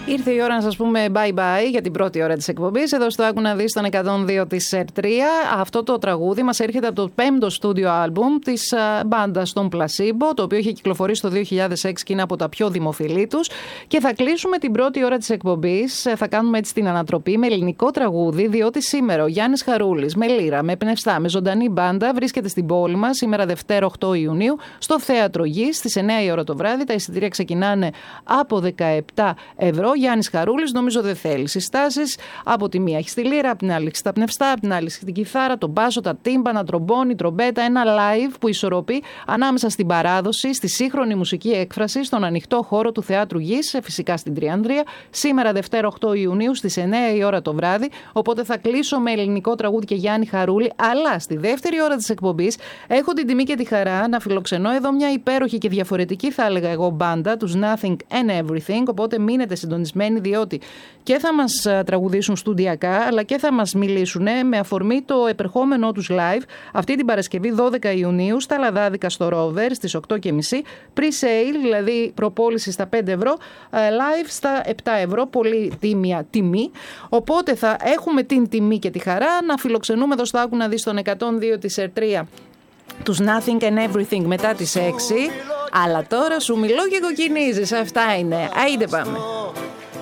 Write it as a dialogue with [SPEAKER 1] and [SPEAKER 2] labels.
[SPEAKER 1] Ήρθε η ώρα να σας πούμε bye-bye για την πρώτη ώρα της εκπομπής. Εδώ στο Άκου να δεις τον 102 της ΕΡΤ3. Αυτό το τραγούδι μας έρχεται από το 5ο στούντιο άλμπουμ της μπάντας των Placebo, το οποίο είχε κυκλοφορήσει το 2006 και είναι από τα πιο δημοφιλή τους. Και θα κλείσουμε την πρώτη ώρα της εκπομπής. Θα κάνουμε έτσι την ανατροπή με ελληνικό τραγούδι, διότι σήμερα ο Γιάννης Χαρούλης με λύρα, με πνευστά, με ζωντανή μπάντα βρίσκεται στην πόλη μας σήμερα Δευτέρα 8 Ιουνίου στο Θέατρο Γης στις 9 η ώρα το βράδυ. Τα εισιτήρια ξεκινάνε από 17 ευρώ. Γιάννης Χαρούλης, νομίζω δεν θέλει συστάσεις. Από τη μία έχει τη λύρα, από την άλλη έχει τα πνευστά, από την άλλη έχει την κιθάρα, τον μπάσο, τα τύμπανα, τρομπόνι, τρομπέτα. Ένα live που ισορροπεί ανάμεσα στην παράδοση, στη σύγχρονη μουσική έκφραση, στον ανοιχτό χώρο του Θεάτρου Γης, φυσικά στην Τριανδρία, σήμερα Δευτέρα 8 Ιουνίου στις 9 η ώρα το βράδυ. Οπότε θα κλείσω με ελληνικό τραγούδι και Γιάννη Χαρούλη. Αλλά στη δεύτερη ώρα της εκπομπής έχω την τιμή και τη χαρά να φιλοξενώ εδώ μια υπέροχη και διαφορετική, θα έλεγα εγώ, μπάντα, τους Nothing and Everything. Οπότε μείνετε συντονισμένοι, διότι και θα μας τραγουδήσουν στουντιακά, αλλά και θα μας μιλήσουν με αφορμή το επερχόμενό τους live αυτή την Παρασκευή 12 Ιουνίου στα Λαδάδικα στο Rover στις 8.30. Pre-sale, δηλαδή προπόληση στα 5 ευρώ, live στα 7 ευρώ, πολύ τίμια τιμή. Οπότε θα έχουμε την τιμή και τη χαρά να φιλοξενούμε εδώ στο Άκου να δεις τον 102 της ΕΡΤ3 τους Nothing and Everything μετά τις 6. Αλλά τώρα σου μιλώ και κοκκινίζεις. Αυτά είναι. Άιντε πάμε.